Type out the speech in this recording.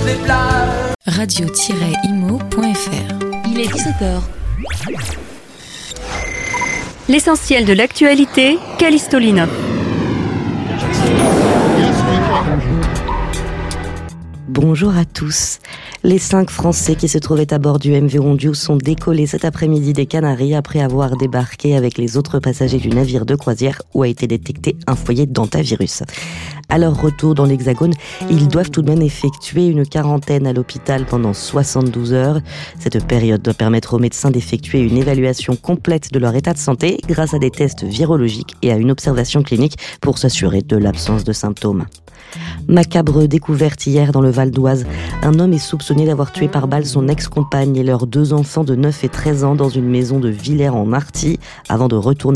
les plages. Radio-imo.fr. Il est 17h. L'essentiel de l'actualité, Callisto Linop. Bonjour à tous. Les 5 Français qui se trouvaient à bord du MV Hondiou sont décollés cet après-midi des Canaries après avoir débarqué avec les autres passagers du navire de croisière où a été détecté un foyer d'hantavirus. À leur retour dans l'Hexagone, ils doivent tout de même effectuer une quarantaine à l'hôpital pendant 72 heures. Cette période doit permettre aux médecins d'effectuer une évaluation complète de leur état de santé grâce à des tests virologiques et à une observation clinique pour s'assurer de l'absence de symptômes. Macabre découverte hier dans le Val d'Oise. Un homme est soupçonné d'avoir tué par balle son ex-compagne et leurs 2 enfants de 9 et 13 ans dans une maison de Villers-en-Arthy avant de retourner